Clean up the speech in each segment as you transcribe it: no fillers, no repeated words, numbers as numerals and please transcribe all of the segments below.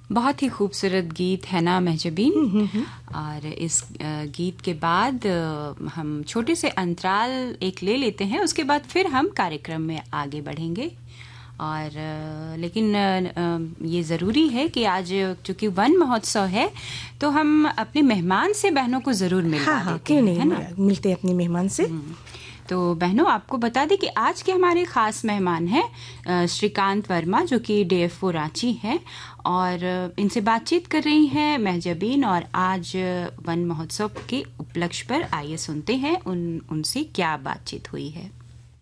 बहुत ही खूबसूरत गीत है ना महजबीन। और इस गीत के बाद हम छोटे से अंतराल एक ले लेते हैं, उसके बाद फिर हम कार्यक्रम में आगे बढ़ेंगे। और लेकिन ये ज़रूरी है कि आज चूंकि वन महोत्सव है तो हम अपने मेहमान से बहनों को ज़रूर मिलवा देते हैं, है ना? मिलते हैं अपने मेहमान से। तो बहनों, आपको बता दें कि आज के हमारे ख़ास मेहमान हैं श्रीकांत वर्मा, जो कि DFO रांची हैं, और इनसे बातचीत कर रही हैं महजबीन। और आज वन महोत्सव के उपलक्ष्य पर आइए सुनते हैं उनसे क्या बातचीत हुई है।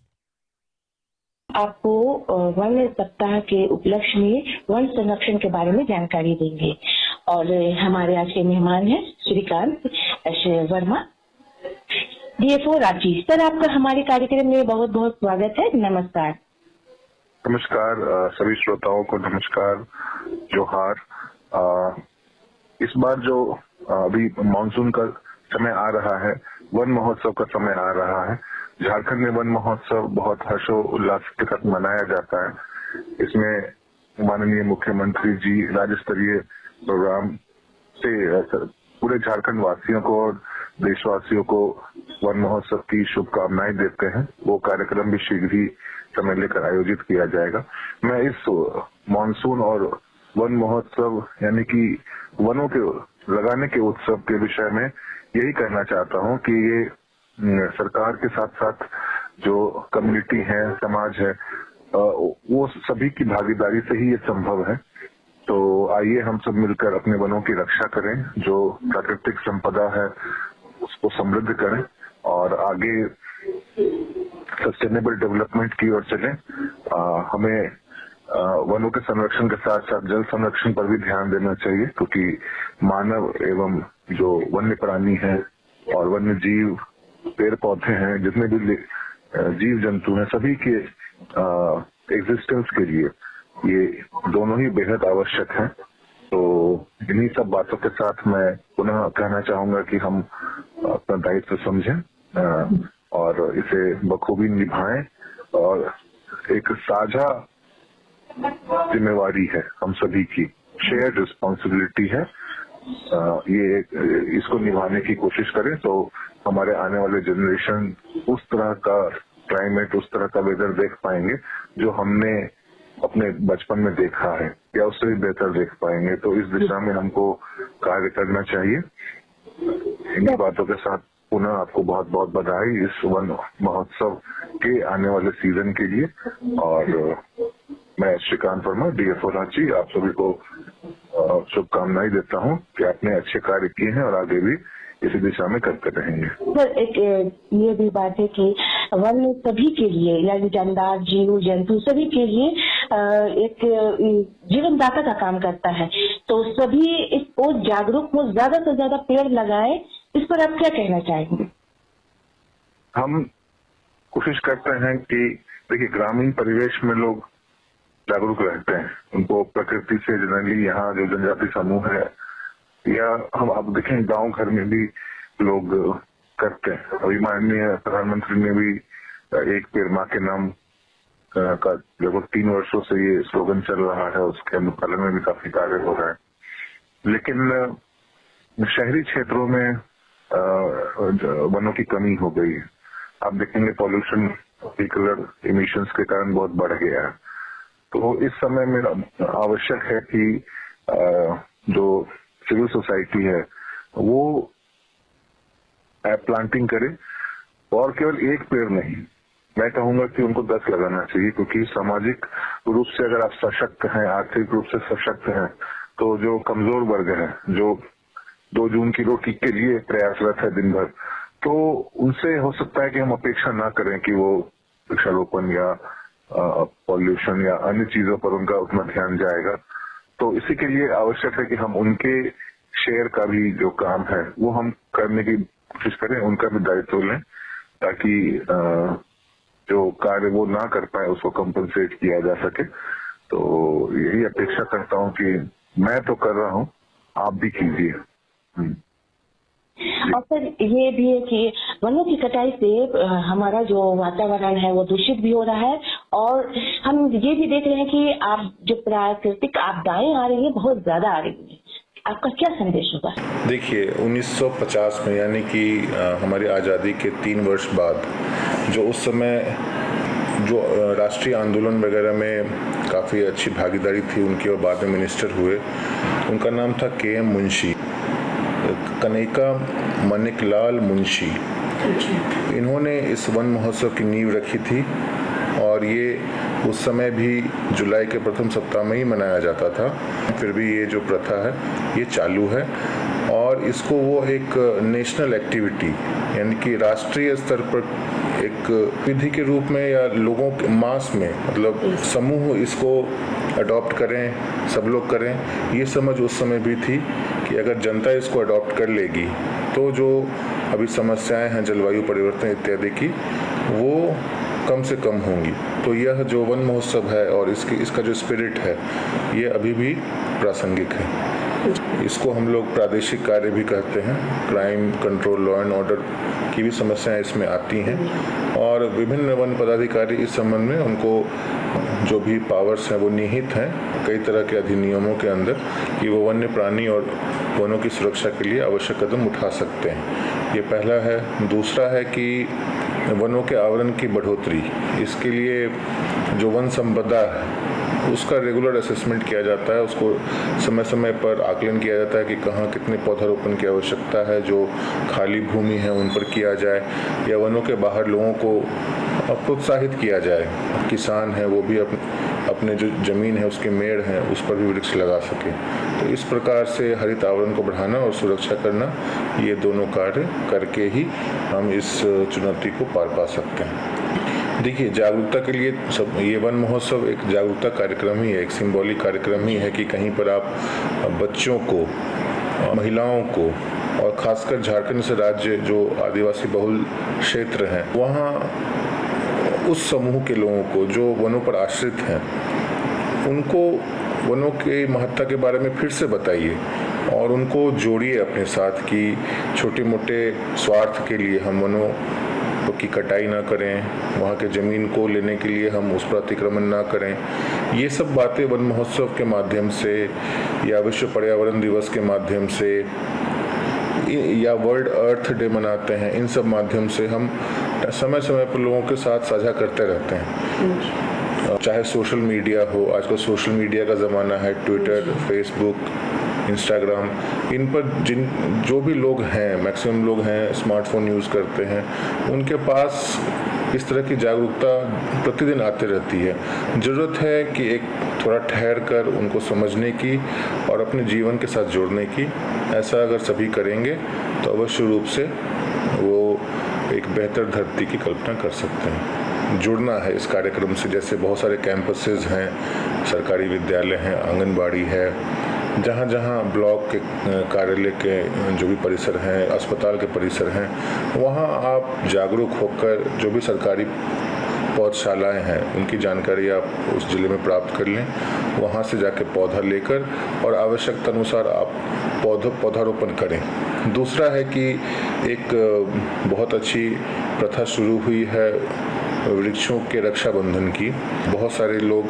आपको वन सप्ताह के उपलक्ष्य में वन संरक्षण के बारे में जानकारी देंगे। और हमारे आज के मेहमान हैं श्रीकांत वर्मा, DFO रांची। सर, आपका हमारे कार्यक्रम में बहुत बहुत स्वागत है। नमस्कार। नमस्कार सभी श्रोताओं को, नमस्कार, जोहार। इस बार जो अभी मानसून का समय आ रहा है, वन महोत्सव का समय आ रहा है। झारखंड में वन महोत्सव बहुत हर्षोल्लास के साथ मनाया जाता है। इसमें माननीय मुख्यमंत्री जी राज्य स्तरीय प्रोग्राम से पूरे झारखंड वासियों को और देशवासियों को वन महोत्सव की शुभकामनाएं देते हैं। वो कार्यक्रम भी शीघ्र ही समय लेकर आयोजित किया जाएगा। मैं इस मानसून और वन महोत्सव यानी कि वनों के लगाने के उत्सव के विषय में यही कहना चाहता हूं कि ये सरकार के साथ साथ जो कम्युनिटी है, समाज है, वो सभी की भागीदारी से ही ये संभव है। तो आइए हम सब मिलकर अपने वनों की रक्षा करें, जो प्राकृतिक संपदा है उसको समृद्ध करें और आगे सस्टेनेबल डेवलपमेंट की ओर चलें। हमें वनों के संरक्षण के साथ साथ जल संरक्षण पर भी ध्यान देना चाहिए, क्योंकि मानव एवं जो वन्य प्राणी है और वन्य जीव, पेड़ पौधे हैं, जितने भी जीव जंतु हैं, सभी के एग्जिस्टेंस के लिए ये दोनों ही बेहद आवश्यक हैं। तो इन्हीं सब बातों के साथ मैं पुनः कहना चाहूंगा कि हम अपना दायित्व समझें और इसे बखूबी निभाएं। और एक साझा जिम्मेवारी है हम सभी की, शेयर्ड रिस्पॉन्सिबिलिटी है। ये इसको निभाने की कोशिश करें तो हमारे आने वाले जनरेशन उस तरह का क्लाइमेट, उस तरह का वेदर देख पाएंगे जो हमने अपने बचपन में देखा है, या उससे भी बेहतर देख पाएंगे। तो इस दिशा में हमको कार्य करना चाहिए। इन बातों के साथ पुनः आपको बहुत बहुत बधाई इस वन महोत्सव के आने वाले सीजन के लिए। और मैं श्रीकांत वर्मा, DFO रांची, आप सभी को शुभकामनाएं देता हूं कि आपने अच्छे कार्य किए हैं और आगे भी इसी दिशा में करते रहेंगे। सर, एक ये भी बात है कि वन सभी के लिए, यानी जानदार, जीव जंतु सभी के लिए एक जीवनदाता का काम करता है। तो सभी इसको जागरूक हो, ज्यादा से ज्यादा पेड़ लगाए। इस पर आप क्या कहना चाहेंगे? हम कोशिश करते हैं कि देखिए, ग्रामीण परिवेश में लोग जागरूक रहते हैं, उनको प्रकृति से जनरली यहाँ जो जनजाति समूह है, या हम आप देखें गांव घर में भी लोग करते हैं। अभी माननीय प्रधानमंत्री ने भी एक पेड़ माँ के नाम का लगभग 3 वर्षों से ये स्लोगन चल रहा है, उसके अनुपालन में भी काफी कार्य हो रहा है। लेकिन शहरी क्षेत्रों में वनों की कमी हो गई है। आप देखेंगे पॉल्यूशन, व्हीकलर इमिशंस के कारण बहुत बढ़ गया है। तो इस समय में आवश्यक है कि जो सिविल सोसाइटी है वो प्लांटिंग करे, और केवल एक पेड़ नहीं, मैं कहूंगा कि उनको 10 लगाना चाहिए। क्योंकि सामाजिक रूप से अगर आप सशक्त हैं, आर्थिक रूप से सशक्त हैं, तो जो कमजोर वर्ग है, जो 2 जून की रोटी के लिए प्रयासरत है दिन भर, तो उनसे हो सकता है कि हम अपेक्षा ना करें कि वो वृक्षारोपण या पॉल्यूशन या अन्य चीजों पर उनका उतना ध्यान जाएगा। तो इसी के लिए आवश्यक है कि हम उनके शेयर का भी जो काम है वो हम करने की कोशिश करें, उनका भी दायित्व लें, ताकि जो कार्य वो ना कर पाए उसको कंपनसेट किया जा सके। तो यही अपेक्षा करता हूं कि मैं तो कर रहा हूं, आप भी कीजिए। और सर, ये भी है कि वनों की कटाई से हमारा जो वातावरण है वो दूषित भी हो रहा है और हम ये भी देख रहे हैं कि आप जो प्राकृतिक आपदाएं आ रही है बहुत ज्यादा आ रही है, आपका क्या संदेश होगा? देखिए 1950 में यानी कि हमारी आज़ादी के 3 वर्ष बाद जो उस समय जो राष्ट्रीय आंदोलन वगैरह में काफ़ी अच्छी भागीदारी थी उनकी और बाद में मिनिस्टर हुए, उनका नाम था KM मुंशी, कन्हैया माणिकलाल मुंशी। इन्होंने इस वन महोत्सव की नींव रखी थी और ये उस समय भी जुलाई के प्रथम सप्ताह में ही मनाया जाता था। फिर भी ये जो प्रथा है ये चालू है और इसको वो एक नेशनल एक्टिविटी यानी कि राष्ट्रीय स्तर पर एक विधि के रूप में या लोगों के मास में मतलब समूह इसको अडॉप्ट करें, सब लोग करें, ये समझ उस समय भी थी कि अगर जनता इसको अडॉप्ट कर लेगी तो जो अभी समस्याएं हैं जलवायु परिवर्तन इत्यादि की वो कम से कम होंगी। तो यह जो वन महोत्सव है और इसका जो स्पिरिट है ये अभी भी प्रासंगिक है। इसको हम लोग प्रादेशिक कार्य भी कहते हैं। Crime control, law and order की भी समस्याएं इसमें आती हैं और विभिन्न वन पदाधिकारी इस संबंध में उनको जो भी पावर्स हैं वो निहित हैं कई तरह के अधिनियमों के अंदर कि वो वन्य प्राणी और वनों की सुरक्षा के लिए आवश्यक कदम उठा सकते हैं। ये पहला है। दूसरा है कि वनों के आवरण की बढ़ोतरी, इसके लिए जो वन संपदा है उसका रेगुलर असेसमेंट किया जाता है, उसको समय समय पर आकलन किया जाता है कि कहाँ कितने पौधारोपण की आवश्यकता है, जो खाली भूमि है उन पर किया जाए या वनों के बाहर लोगों को प्रोत्साहित किया जाए। किसान है वो भी अपने जो जमीन है उसके मेड़ हैं उस पर भी वृक्ष लगा सके। तो इस प्रकार से हरित आवरण को बढ़ाना और सुरक्षा करना, ये दोनों कार्य करके ही हम इस चुनौती को पार पा सकते हैं। देखिए जागरूकता के लिए ये वन महोत्सव एक जागरूकता कार्यक्रम ही है, एक सिंबॉलिक कार्यक्रम ही है कि कहीं पर आप बच्चों को, महिलाओं को और खासकर झारखंड से राज्य जो आदिवासी बहुल क्षेत्र हैं वहाँ उस समूह के लोगों को जो वनों पर आश्रित हैं उनको वनों के महत्ता के बारे में फिर से बताइए और उनको जोड़िए अपने साथ कि छोटे मोटे स्वार्थ के लिए हम वनों की कटाई ना करें, वहाँ के ज़मीन को लेने के लिए हम उस पर अतिक्रमण ना करें। ये सब बातें वन महोत्सव के माध्यम से या विश्व पर्यावरण दिवस के माध्यम से या वर्ल्ड अर्थ डे मनाते हैं, इन सब माध्यम से हम समय समय पर लोगों के साथ साझा करते रहते हैं। चाहे सोशल मीडिया हो, आजकल सोशल मीडिया का ज़माना है, ट्विटर, फेसबुक, इंस्टाग्राम, इन पर जो भी लोग हैं, मैक्सिमम लोग हैं स्मार्टफोन यूज़ करते हैं, उनके पास इस तरह की जागरूकता प्रतिदिन आती रहती है। ज़रूरत है कि एक थोड़ा ठहर कर उनको समझने की और अपने जीवन के साथ जोड़ने की। ऐसा अगर सभी करेंगे तो अवश्य रूप से वो एक बेहतर धरती की कल्पना कर सकते हैं। जुड़ना है इस कार्यक्रम से, जैसे बहुत सारे कैंपसेस हैं, सरकारी विद्यालय हैं, आंगनबाड़ी है, जहाँ जहाँ ब्लॉक के कार्यालय के जो भी परिसर हैं, अस्पताल के परिसर हैं, वहाँ आप जागरूक होकर जो भी सरकारी पौधशालाएं हैं उनकी जानकारी आप उस जिले में प्राप्त कर लें, वहाँ से जाके पौधा लेकर और आवश्यकता अनुसार आप पौधारोपण करें। दूसरा है कि एक बहुत अच्छी प्रथा शुरू हुई है वृक्षों के रक्षाबंधन की। बहुत सारे लोग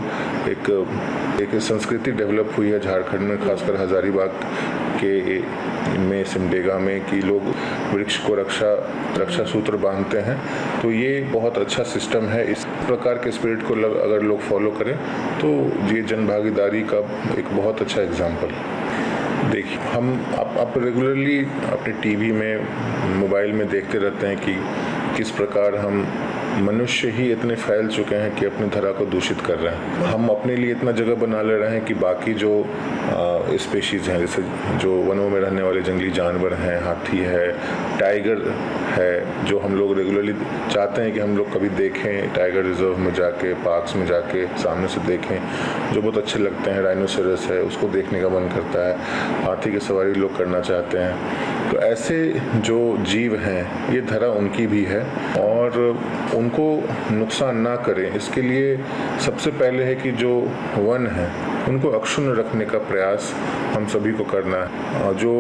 एक संस्कृति डेवलप हुई है झारखंड में, खासकर हजारीबाग के में, सिमडेगा में, कि लोग वृक्ष को रक्षा सूत्र बांधते हैं। तो ये बहुत अच्छा सिस्टम है। इस प्रकार के स्पिरिट को अगर लोग फॉलो करें तो ये जन भागीदारी का एक बहुत अच्छा एग्जाम्पल। देखिए हम आप रेगुलरली अपने टीवी में, मोबाइल में देखते रहते हैं कि किस प्रकार हम मनुष्य ही इतने फैल चुके हैं कि अपनी धरा को दूषित कर रहे हैं। हम अपने लिए इतना जगह बना ले रहे हैं कि बाकी जो स्पेशीज़ हैं, जैसे जो वनों में रहने वाले जंगली जानवर हैं, हाथी है, टाइगर है, जो हम लोग रेगुलरली चाहते हैं कि हम लोग कभी देखें, टाइगर रिजर्व में जाके, पार्क्स में जाके सामने से देखें, जो बहुत अच्छे लगते हैं। राइनोसेरस है, उसको देखने का मन करता है। हाथी की सवारी लोग करना चाहते हैं। तो ऐसे जो जीव हैं ये धरा उनकी भी है और उनको नुकसान ना करें, इसके लिए सबसे पहले है कि जो वन है उनको अक्षुण्ण रखने का प्रयास हम सभी को करना है। जो